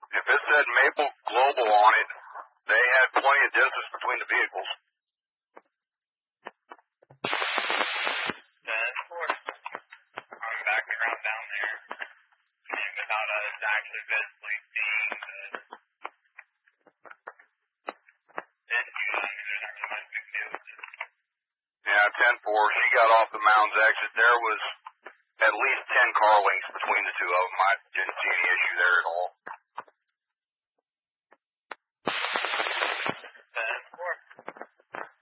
If it said Maple Global on it, they had plenty of distance between the vehicles. 10-4. I'm backing around down there. And without us actually visibly seeing the issue, I mean, there's not really much we can do with it. Yeah, 10-4. She got off the Mounds exit. There was at least 10 car lengths between the two of them. I didn't see any issue there at all.